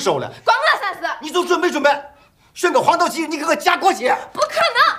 收了。 光了啥事？ 你就准备，选个黄道吉日，你给我嫁过去。 不可能！